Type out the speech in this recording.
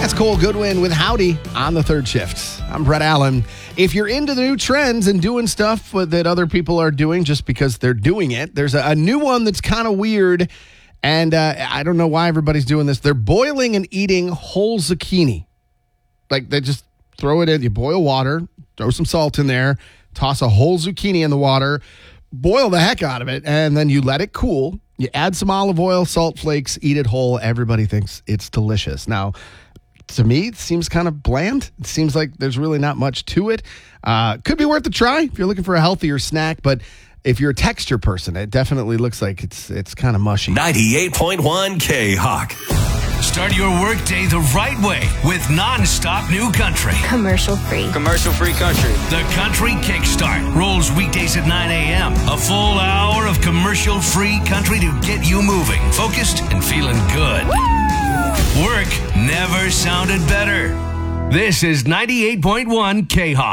That's Cole Goodwin with Howdy on the third shift. I'm Brett Allen. If you're into the new trends and doing stuff that other people are doing just because they're doing it, there's a new one that's kind of weird, and I don't know why everybody's doing this. They're boiling and eating whole zucchini. Like, they just throw it in. You boil water, throw some salt in there, toss a whole zucchini in the water, boil the heck out of it, and then you let it cool. You add some olive oil, salt flakes, eat it whole. Everybody thinks it's delicious. Now, to me, it seems kind of bland. It seems like there's really not much to it. Could be worth a try if you're looking for a healthier snack, but if you're a texture person, it definitely looks like it's kind of mushy. 98.1 K-Hawk. Start your workday the right way with non-stop new country. Commercial-free. Commercial-free country. The Country Kickstart rolls weekdays at 9 a.m. A full hour of commercial-free country to get you moving, focused, and feeling good. Work never sounded better. This is 98.1 K-Hawk.